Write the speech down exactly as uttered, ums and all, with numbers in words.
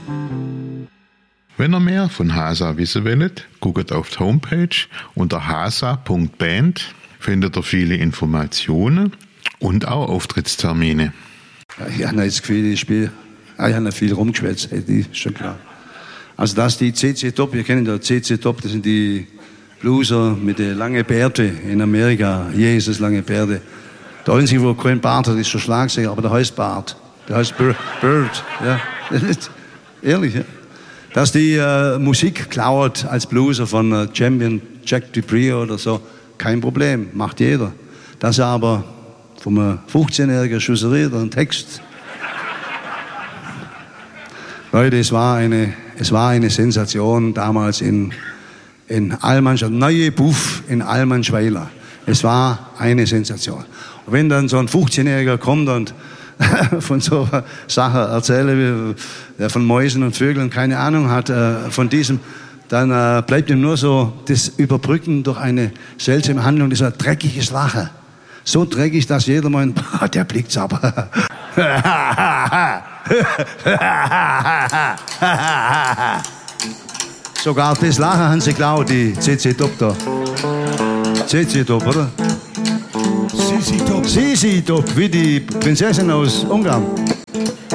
Wenn ihr mehr von Hasa wissen wollt, guckt auf die Homepage unter hasa punkt band, findet ihr viele Informationen und auch Auftrittstermine. Ja, ich habe das Gefühl, ich spiele, ich habe viel rumgeschwätzt, das ist schon klar. Also das ist die C C Top, wir kennen ja C C Top, das sind die Blueser mit den langen Bärten in Amerika, Jesus lange Bärte. Der einzige, wo kein Bart hat, ist der Schlagzeuger, aber der heißt Bart, der heißt Bird, ja. Ehrlich, ja. Dass die äh, Musik klaut als Blueser von äh, Champion Jack Dupree oder so, kein Problem, macht jeder. Dass er aber vom fünfzehnjährigen Schusserie einen Text. Leute, es war eine, es war eine Sensation damals in, in Almansch, neue Buff in Almanschweiler. Es war eine Sensation. Und wenn dann so ein fünfzehnjähriger kommt und von so einer Sache erzähle, der von Mäusen und Vögeln keine Ahnung hat, äh, von diesem, dann äh, bleibt ihm nur so das Überbrücken durch eine seltsame Handlung, dieser dreckiges Lachen. So dreckig, dass jeder meint, der blickt's aber. Sogar das Lachen haben sie geklaut, die C C Top da. C C Top, oder? Sisi Top. Sisi Top, wie die Prinzessin aus Ungarn.